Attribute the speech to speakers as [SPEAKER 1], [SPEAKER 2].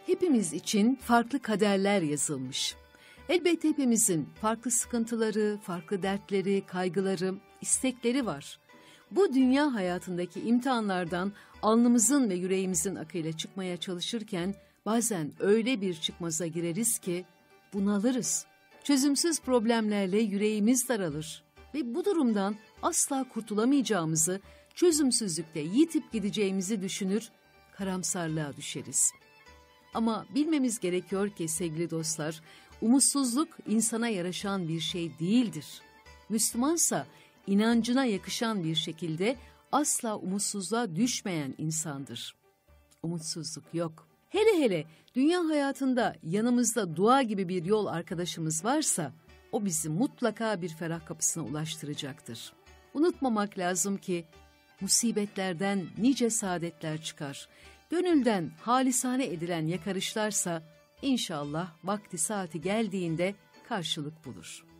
[SPEAKER 1] Hepimiz için farklı kaderler yazılmış. Elbette hepimizin farklı sıkıntıları, farklı dertleri, kaygıları, istekleri var. Bu dünya hayatındaki imtihanlardan alnımızın ve yüreğimizin akıyla çıkmaya çalışırken bazen öyle bir çıkmaza gireriz ki bunalırız. Çözümsüz problemlerle yüreğimiz daralır ve bu durumdan asla kurtulamayacağımızı, çözümsüzlükte yitip gideceğimizi düşünür, karamsarlığa düşeriz. Ama bilmemiz gerekiyor ki sevgili dostlar, umutsuzluk insana yaraşan bir şey değildir. Müslümansa inancına yakışan bir şekilde asla umutsuzluğa düşmeyen insandır. Umutsuzluk yok. Hele hele dünya hayatında yanımızda dua gibi bir yol arkadaşımız varsa o bizi mutlaka bir ferah kapısına ulaştıracaktır. Unutmamak lazım ki musibetlerden nice saadetler çıkar. Gönülden halisane edilen yakarışlarsa inşallah vakti saati geldiğinde karşılık bulur.